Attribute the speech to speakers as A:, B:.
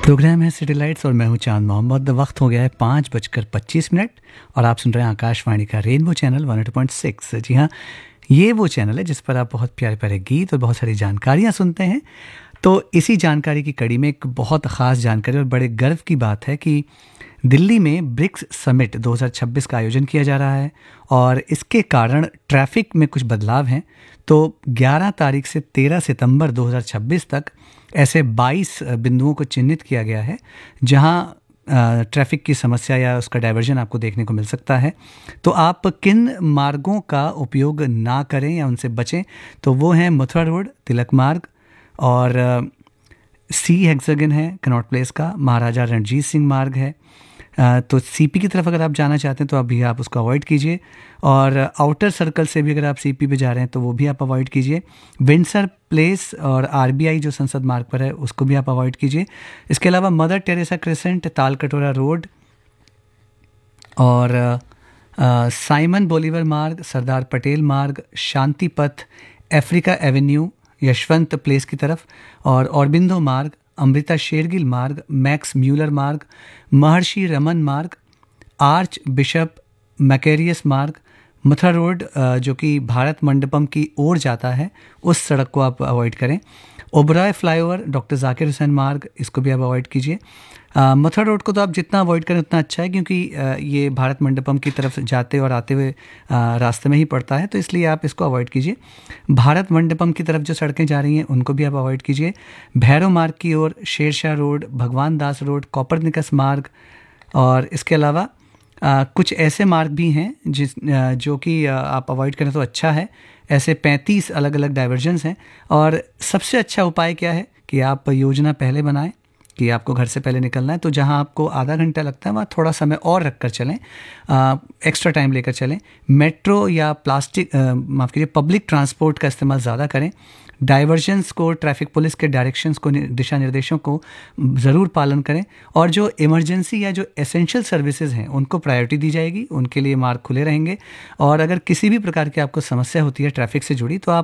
A: Programme है city lights और मैं हूं चांद मोहम्मद। वक्त हो गया है 5:25 और आप सुन रहे हैं आकाशवाणी का रेनबो चैनल 102.6। जी हाँ, ये वो चैनल है जिस पर आप बहुत प्यारे प्यारे गीत और बहुत सारी जानकारियां सुनते हैं। तो इसी जानकारी की कड़ी में एक बहुत ख़ास जानकारी और बड़े गर्व की बात है कि दिल्ली में ब्रिक्स समिट 2026 का आयोजन किया जा रहा है और इसके कारण ट्रैफिक में कुछ बदलाव हैं। तो 11 तारीख से 13 सितंबर 2026 तक ऐसे 22 बिंदुओं को चिन्हित किया गया है जहां ट्रैफिक की समस्या या उसका डाइवर्जन आपको देखने को मिल सकता है। तो आप किन मार्गों का उपयोग ना करें या उनसे बचें, तो वो हैं मथुरा रोड, तिलक मार्ग और सी हेक्सागन है कनॉट प्लेस का, महाराजा रणजीत सिंह मार्ग है। तो सीपी की तरफ अगर आप जाना चाहते हैं तो अभी आप उसको अवॉइड कीजिए, और आउटर सर्कल से भी अगर आप सीपी पे जा रहे हैं तो वो भी आप अवॉइड कीजिए। विंडसर प्लेस और आरबीआई जो संसद मार्ग पर है उसको भी आप अवॉइड कीजिए। इसके अलावा mother Teresa crescent, Talkatora road और साइमन बोलीवर मार्ग, सरदार पटेल मार्ग, शांति पथ, अफ्रीका एवेन्यू, यशवंत प्लेस की तरफ और औरबिंदो मार्ग, अमृता शेरगिल मार्ग, मैक्स म्यूलर मार्ग, महर्षि रमन मार्ग, आर्च बिशप मैकेरियस मार्ग, मथुरा रोड जो कि भारत मंडपम की ओर जाता है उस सड़क को आप अवॉइड करें। ओबराय फ्लाईओवर, डॉक्टर जाकिर हुसैन मार्ग, इसको भी आप अवॉइड कीजिए। मथुरा रोड को तो आप जितना अवॉइड करें उतना अच्छा है, क्योंकि ये भारत मंडपम की तरफ जाते और आते हुए रास्ते में ही पड़ता है, तो इसलिए आप इसको अवॉइड कीजिए। भारत मंडपम की तरफ जो सड़कें जा रही हैं उनको भी आप अवॉइड कीजिए। भैरव मार्ग की ओर शेरशाह रोड, भगवान दास रोड, कॉपरनिकस मार्ग और इसके अलावा कुछ ऐसे मार्ग भी हैं जो कि आप अवॉइड करें तो अच्छा है। ऐसे 35 अलग अलग डाइवर्जन्स हैं और सबसे अच्छा उपाय क्या है कि आप योजना पहले बनाएं कि आपको घर से पहले निकलना है, तो जहां आपको आधा घंटा लगता है वहाँ थोड़ा समय और रख कर चलें, एक्स्ट्रा टाइम लेकर चलें। मेट्रो या पब्लिक ट्रांसपोर्ट का इस्तेमाल ज़्यादा करें। डाइवर्जन्स को, ट्रैफिक पुलिस के डायरेक्शंस को, दिशा निर्देशों को ज़रूर पालन करें, और जो इमरजेंसी या जो एसेंशियल सर्विसेज हैं उनको प्रायोरिटी दी जाएगी, उनके लिए मार्ग खुले रहेंगे। और अगर किसी भी प्रकार की आपको समस्या होती है ट्रैफिक से जुड़ी तो आप